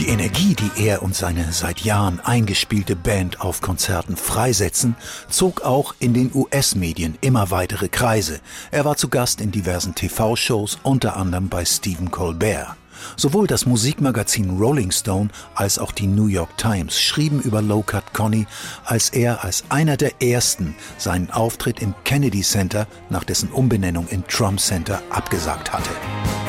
Die Energie, die er und seine seit Jahren eingespielte Band auf Konzerten freisetzen, zog auch in den US-Medien immer weitere Kreise. Er war zu Gast in diversen TV-Shows, unter anderem bei Stephen Colbert. Sowohl das Musikmagazin Rolling Stone als auch die New York Times schrieben über Low Cut Connie, als er als einer der ersten seinen Auftritt im Kennedy Center nach dessen Umbenennung in Trump Center abgesagt hatte.